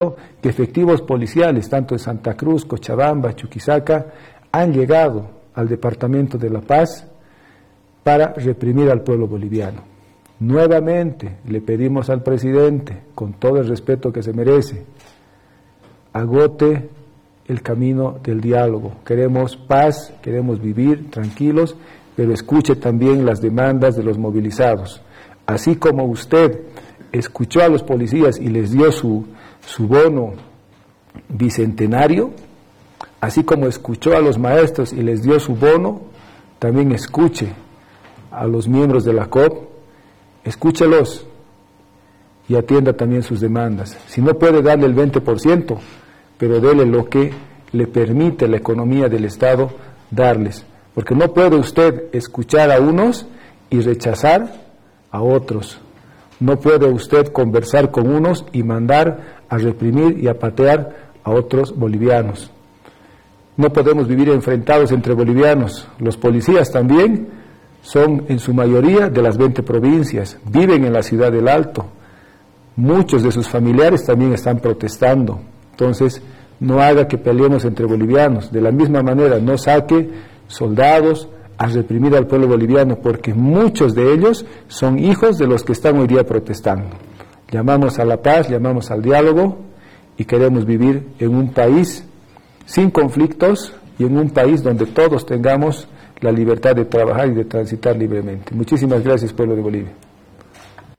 que efectivos policiales, tanto en Santa Cruz, Cochabamba, Chuquisaca, han llegado al Departamento de La Paz para reprimir al pueblo boliviano. Nuevamente le pedimos al presidente, con todo el respeto que se merece, agote el camino del diálogo. Queremos paz, queremos vivir tranquilos, pero escuche también las demandas de los movilizados. Así como usted escuchó a los policías y les dio su bono bicentenario, así como escuchó a los maestros y les dio su bono, también escuche a los miembros de la COP, escúchelos y atienda también sus demandas. Si no puede darle el 20%, pero dele lo que le permite la economía del Estado darles, porque no puede usted escuchar a unos y rechazar a otros. No puede usted conversar con unos y mandar a reprimir y a patear a otros bolivianos. No podemos vivir enfrentados entre bolivianos. Los policías también son en su mayoría de las 20 provincias, viven en la ciudad del Alto. Muchos de sus familiares también están protestando. Entonces, no haga que peleemos entre bolivianos. De la misma manera, no saque soldados a reprimir al pueblo boliviano, porque muchos de ellos son hijos de los que están hoy día protestando. Llamamos a la paz, llamamos al diálogo y queremos vivir en un país sin conflictos y en un país donde todos tengamos la libertad de trabajar y de transitar libremente. Muchísimas gracias, pueblo de Bolivia.